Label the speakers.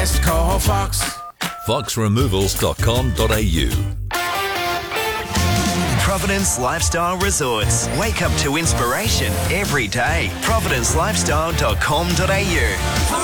Speaker 1: Call Fox.
Speaker 2: foxremovals.com.au.
Speaker 3: Providence Lifestyle Resorts. Wake up to inspiration every day. providencelifestyle.com.au.